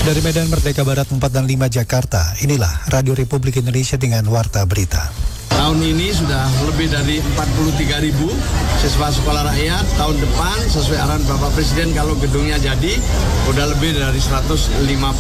Dari Medan Merdeka Barat 4 dan 5 Jakarta, inilah Radio Republik Indonesia dengan Warta Berita. Tahun ini sudah lebih dari 43.000 siswa sekolah rakyat. Tahun depan sesuai arahan Bapak Presiden kalau gedungnya jadi, udah lebih dari 150.